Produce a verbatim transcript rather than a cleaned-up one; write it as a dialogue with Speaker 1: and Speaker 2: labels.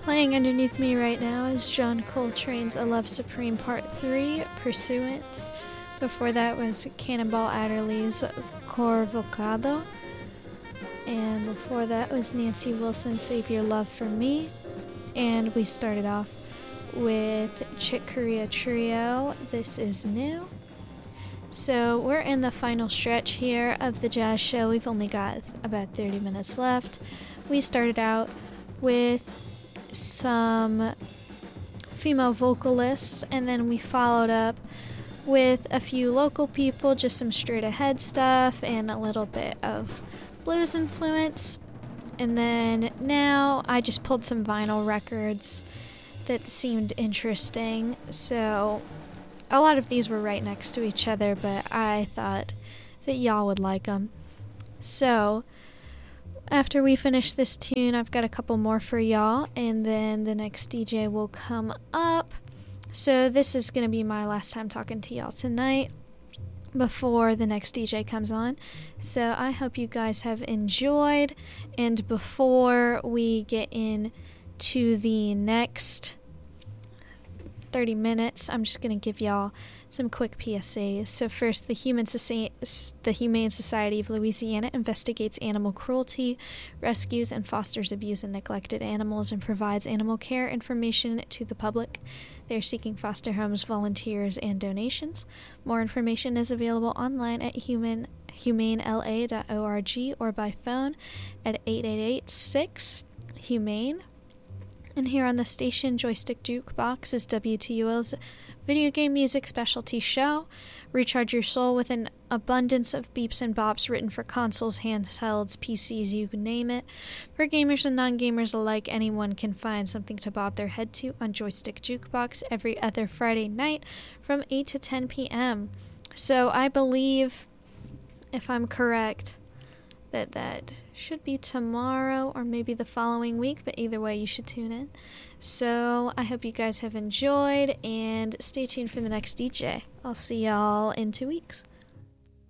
Speaker 1: Playing underneath me right now is John Coltrane's A Love Supreme Part three, Pursuance. Before that was Cannonball Adderley's Corvocado. And before that was Nancy Wilson's Save Your Love for Me. And we started off with Chick Corea Trio, This Is New. So we're in the final stretch here of the jazz show. We've only got about thirty minutes left. We started out with some female vocalists, and then we followed up with a few local people, just some straight ahead stuff and a little bit of blues influence. And then now I just pulled some vinyl records that seemed interesting. So a lot of these were right next to each other, but I thought that y'all would like them. So after we finish this tune, I've got a couple more for y'all, and then the next D J will come up. So this is going to be my last time talking to y'all tonight before the next D J comes on. So I hope you guys have enjoyed, and before we get into the next thirty minutes, I'm just going to give y'all some quick P S As. So first, the Human Soci- the Humane Society of Louisiana investigates animal cruelty, rescues and fosters abused and neglected animals, and provides animal care information to the public. They're seeking foster homes, volunteers, and donations. More information is available online at human humane l a dot org or by phone at eight eight eight six humane. And here on the station, Joystick Jukebox is W T U L's video game music specialty show. Recharge your soul with an abundance of beeps and bops written for consoles, handhelds, P Cs, you name it. For gamers and non-gamers alike, anyone can find something to bob their head to on Joystick Jukebox every other Friday night from eight to ten p.m. So I believe, if I'm correct, that that should be tomorrow or maybe the following week, but either way you should tune in. So I hope you guys have enjoyed, and stay tuned for the next D J. I'll see y'all in two weeks.